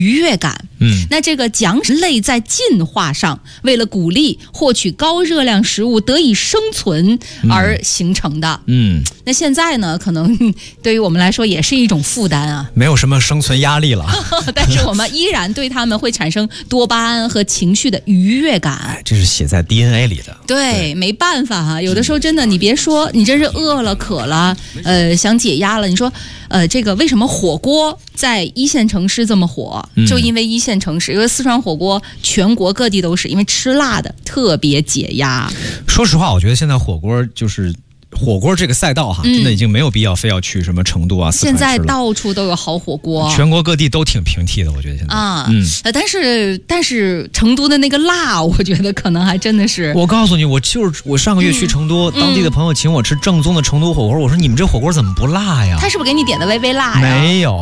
愉悦感。那这个奖食类在进化上，为了鼓励获取高热量食物得以生存而形成的。那现在呢，可能对于我们来说也是一种负担啊， 没有什么生存压力了。 但是我们依然对他们会产生多巴胺和情绪的愉悦感。 这是写在 DNA 里的。 对，没办法哈，有的时候真的，你别说，你真是饿了、渴了，想解压了。你说，这个为什么火锅在一线城市这么火？就因为一线城市，因为四川火锅全国各地都是，因为吃辣的特别解压。 说实话，我觉得现在火锅这个赛道哈，真的已经没有必要非要去什么成都啊、四川吃了。 现在到处都有好火锅， 全国各地都挺平替的，我觉得现在啊，但是成都的那个辣，我觉得可能还真的是。 我告诉你，我上个月去成都，当地的朋友请我吃正宗的成都火锅，我说你们这火锅怎么不辣呀？ 他是不是给你点的微微辣呀？ 没有。